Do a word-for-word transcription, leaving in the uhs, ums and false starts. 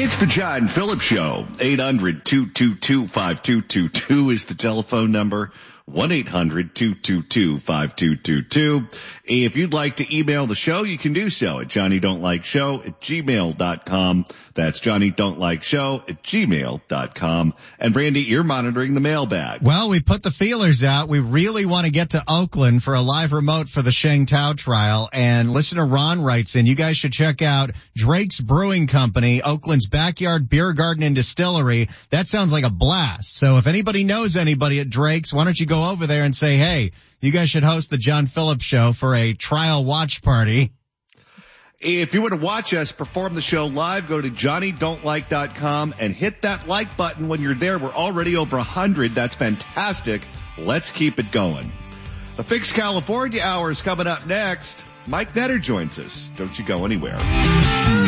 It's the John Phillips Show. eight hundred, two two two, five two two two is the telephone number. one eight hundred, two two two, five two two two. If you'd like to email the show, you can do so at johnny don't like show at gmail dot com. That's johnny don't like show at gmail dot com. And Brandy, you're monitoring the mailbag. Well, we put the feelers out. We really want to get to Oakland for a live remote for the Sheng Tao trial. And listener Ron writes in, you guys should check out Drake's Brewing Company, Oakland's backyard beer garden and distillery. That sounds like a blast. So if anybody knows anybody at Drake's, why don't you go over there and say, hey, you guys should host the John Phillips Show for a trial watch party. If you want to watch us perform the show live, go to johnny don't like dot com and hit that like button when you're there. We're already over one hundred. That's fantastic. Let's keep it going. The Fix California Hour is coming up next. Mike Netter joins us. Don't you go anywhere.